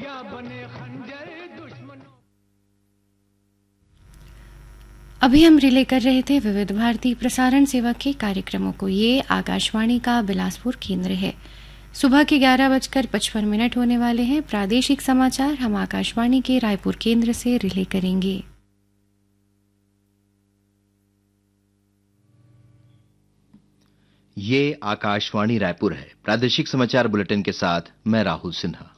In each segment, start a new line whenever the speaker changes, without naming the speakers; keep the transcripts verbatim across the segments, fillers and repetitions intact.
क्या बने खंजर दुश्मनों।
अभी हम रिले कर रहे थे विविध भारती प्रसारण सेवा के कार्यक्रमों को। ये आकाशवाणी का बिलासपुर केंद्र है। सुबह के ग्यारह बजकर पचपन मिनट होने वाले हैं। प्रादेशिक समाचार हम आकाशवाणी के रायपुर केंद्र से रिले करेंगे।
ये आकाशवाणी रायपुर है। प्रादेशिक समाचार बुलेटिन के साथ मैं राहुल सिन्हा।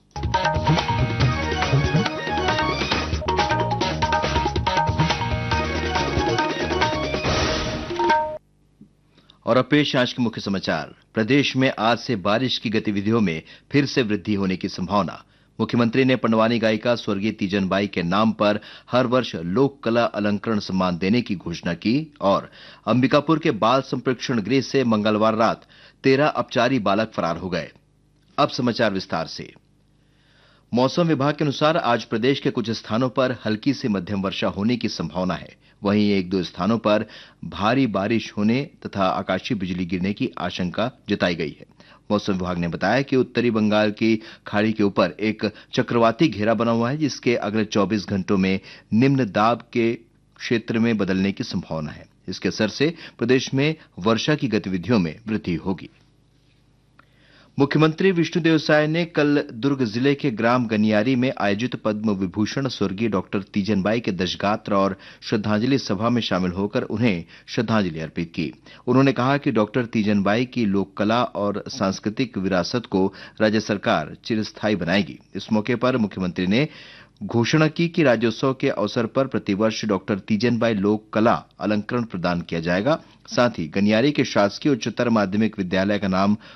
और अब पेश आज के मुख्य समाचार। प्रदेश में आज से बारिश की गतिविधियों में फिर से वृद्धि होने की संभावना। मुख्यमंत्री ने पंडवानी गायिका स्वर्गीय तीजन बाई के नाम पर हर वर्ष लोक कला अलंकरण सम्मान देने की घोषणा की। और अंबिकापुर के बाल संप्रेक्षण गृह से मंगलवार रात तेरह अपचारी बालक फरार हो गए। अब समाचार विस्तार से। मौसम विभाग के अनुसार आज प्रदेश के कुछ स्थानों पर हल्की से मध्यम वर्षा होने की संभावना है। वहीं एक दो स्थानों पर भारी बारिश होने तथा आकाशीय बिजली गिरने की आशंका जताई गई है। मौसम विभाग ने बताया कि उत्तरी बंगाल की खाड़ी के ऊपर एक चक्रवाती घेरा बना हुआ है, जिसके अगले चौबीस घंटों में निम्न दाब के क्षेत्र में बदलने की संभावना है। इसके असर से प्रदेश में वर्षा की गतिविधियों में वृद्धि होगी। मुख्यमंत्री विष्णुदेव साय ने कल दुर्ग जिले के ग्राम गनियारी में आयोजित पद्म विभूषण स्वर्गीय डॉक्टर तीजन बाई के दशगात्र और श्रद्धांजलि सभा में शामिल होकर उन्हें श्रद्धांजलि अर्पित की। उन्होंने कहा कि डॉक्टर तीजन बाई की लोक कला और सांस्कृतिक विरासत को राज्य सरकार चिरस्थायी बनाएगी। इस मौके पर मुख्यमंत्री ने घोषणा की कि राज्योत्सव के अवसर पर प्रतिवर्ष डॉक्टर तीजन बाई लोक कला अलंकरण प्रदान किया जाएगा। साथ ही गनियारी के शासकीय उच्चतर माध्यमिक विद्यालय का नाम